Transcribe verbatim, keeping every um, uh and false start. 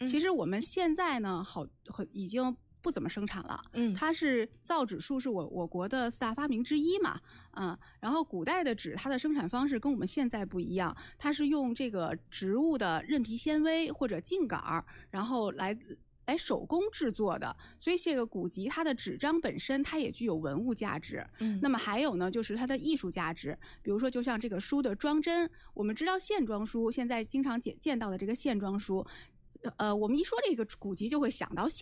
其实我们现在呢，好已经不怎么生产了。 嗯， 它是造纸术是我我国的四大发明之一嘛。嗯，然后古代的纸，它的生产方式跟我们现在不一样，它是用这个植物的韧皮纤维或者茎秆，然后来。来手工制作的，所以这个古籍它的纸张本身它也具有文物价值。 嗯， 那么还有呢，就是它的艺术价值，比如说就像这个书的装帧，我们知道线装书，现在经常见见到的这个线装书，呃，我们一说这个古籍就会想到线。